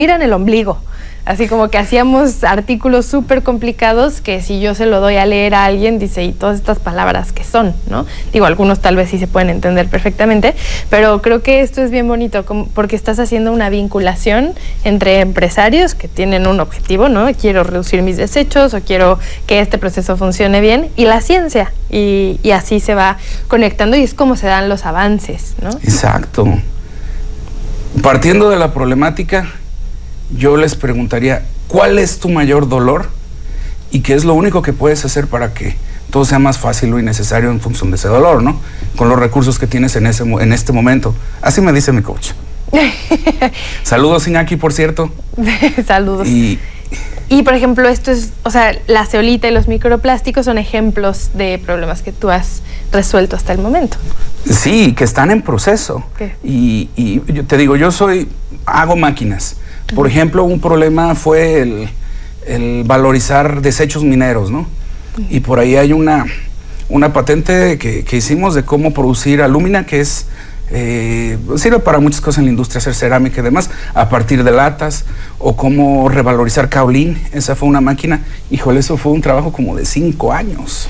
en el ombligo. Así como que hacíamos artículos súper complicados que si yo se lo doy a leer a alguien, dice, ¿y todas estas palabras qué son? ¿No? Digo, algunos tal vez sí se pueden entender perfectamente, pero creo que esto es bien bonito porque estás haciendo una vinculación entre empresarios que tienen un objetivo, ¿no? Quiero reducir mis desechos o quiero que este proceso funcione bien, y la ciencia, y así se va conectando y es como se dan los avances, ¿no? Exacto. Partiendo de la problemática, yo les preguntaría, ¿cuál es tu mayor dolor? ¿Y qué es lo único que puedes hacer para que todo sea más fácil o innecesario en función de ese dolor, ¿no? Con los recursos que tienes en este momento. Así me dice mi coach. Saludos, Iñaki, por cierto. Saludos. Y, por ejemplo, esto es, o sea, la zeolita y los microplásticos son ejemplos de problemas que tú has resuelto hasta el momento. Sí, que están en proceso. Y yo te digo, hago máquinas. Por ejemplo, un problema fue el valorizar desechos mineros, ¿no? Y por ahí hay una patente que hicimos de cómo producir alúmina, que es sirve para muchas cosas en la industria, hacer cerámica y demás, a partir de latas, o cómo revalorizar caolín. Esa fue una máquina, híjole, eso fue un trabajo como de 5 años.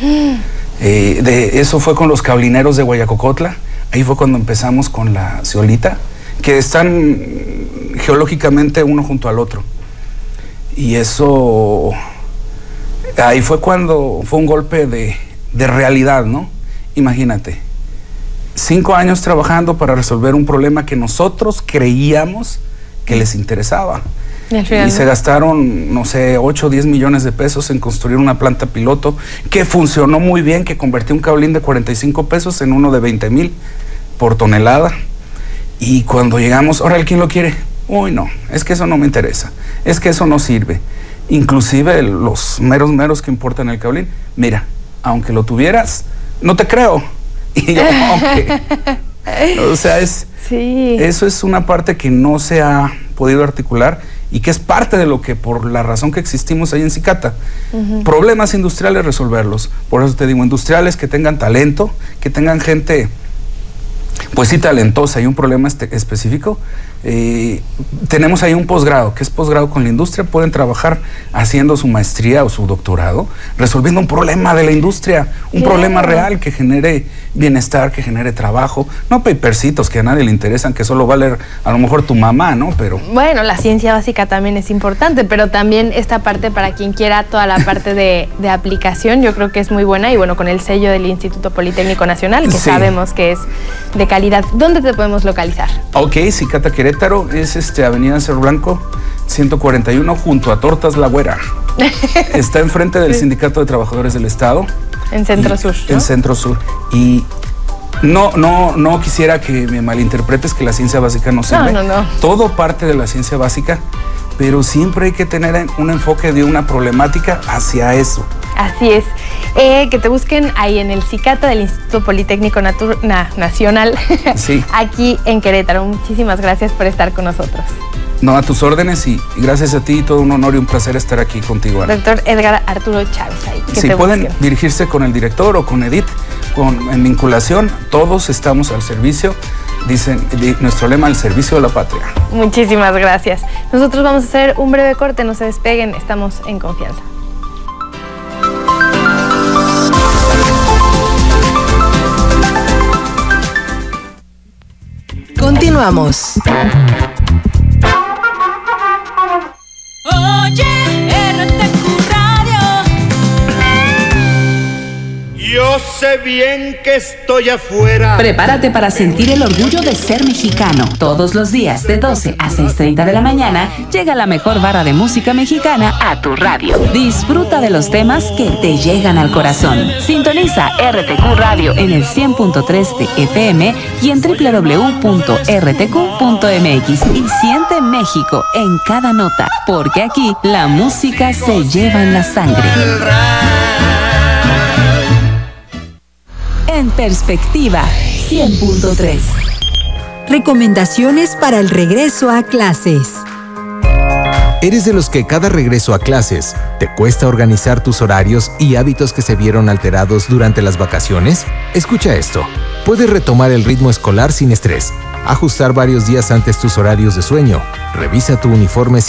Eso fue con los caolineros de Guayacocotla. Ahí fue cuando empezamos con la zeolita, que están geológicamente uno junto al otro. Y eso, ahí fue cuando fue un golpe de realidad, ¿no? Imagínate, 5 años trabajando para resolver un problema que nosotros creíamos que les interesaba. Y se gastaron, no sé, 8 o 10 millones de pesos en construir una planta piloto que funcionó muy bien, que convirtió un caolín de 45 pesos en uno de 20,000 por tonelada. Y cuando llegamos, ahora, ¿quién lo quiere? Uy, no, es que eso no me interesa, es que eso no sirve. Inclusive los meros que importan el caolín, mira, aunque lo tuvieras, no te creo. Y yo, o sea, eso es una parte que no se ha podido articular y que es parte de lo que, por la razón que existimos ahí en Cicata. Problemas industriales, resolverlos. Por eso te digo, industriales que tengan talento, que tengan gente, pues sí, talentosa y un problema específico. Tenemos ahí un posgrado, que es posgrado con la industria. Pueden trabajar haciendo su maestría o su doctorado, resolviendo un problema de la industria, un problema real que genere bienestar, que genere trabajo. No papercitos que a nadie le interesan, que solo va a leer a lo mejor tu mamá, ¿no? Pero bueno, la ciencia básica también es importante, pero también esta parte para quien quiera toda la parte de aplicación, yo creo que es muy buena. Y bueno, con el sello del Instituto Politécnico Nacional, que sabemos que es de calidad. ¿Dónde te podemos localizar? Ok, Cicata Querétaro, es Avenida Cerro Blanco 141, junto a Tortas La Güera. Está enfrente del Sindicato de Trabajadores del Estado. En Centro Sur, ¿no? En Centro Sur. Y no quisiera que me malinterpretes, que la ciencia básica no sirve. No. Todo parte de la ciencia básica, pero siempre hay que tener un enfoque de una problemática hacia eso. Así es. Que te busquen ahí en el Cicata del Instituto Politécnico Nacional, aquí en Querétaro. Muchísimas gracias por estar con nosotros. No, a tus órdenes, y gracias a ti, todo un honor y un placer estar aquí contigo, Ana. Doctor Edgar Arturo Chávez, ahí. Sí, pueden dirigirse con el director o con Edith, en vinculación. Todos estamos al servicio, dicen nuestro lema, al servicio de la patria. Muchísimas gracias. Nosotros vamos a hacer un breve corte, no se despeguen, estamos en confianza. Continuamos. Oye, RTQ Radio. Yo sé bien que estoy afuera. Prepárate para sentir el orgullo de ser mexicano. Todos los días, de 12 a 6:30 de la mañana, llega la mejor barra de música mexicana a tu radio. Disfruta de los temas que te llegan al corazón. Sintoniza RTQ Radio en el 100.3 de FM y en www.rtq.mx. Y siente México en cada nota, porque aquí la música se lleva en la sangre. En Perspectiva 100.3. Recomendaciones para el regreso a clases. ¿Eres de los que cada regreso a clases te cuesta organizar tus horarios y hábitos que se vieron alterados durante las vacaciones? Escucha esto. Puedes retomar el ritmo escolar sin estrés, ajustar varios días antes tus horarios de sueño, Revisa tu uniforme